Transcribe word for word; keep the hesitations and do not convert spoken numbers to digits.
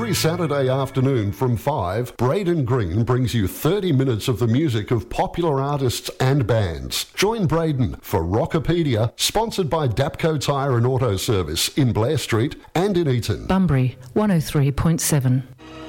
Every Saturday afternoon from five, Braden Green brings you thirty minutes of the music of popular artists and bands. Join Braden for Rockopedia, sponsored by Dapco Tyre and Auto Service in Blair Street and in Eaton. Bunbury, one oh three point seven.